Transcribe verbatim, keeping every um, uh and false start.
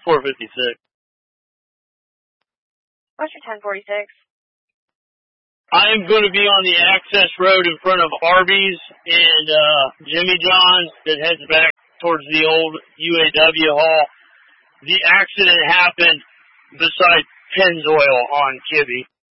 four fifty-six. What's your ten forty-six? I am going to be on the access road in front of Arby's and uh, Jimmy John's that heads back towards the old U A W hall. The accident happened beside Pennzoil on Kibbe.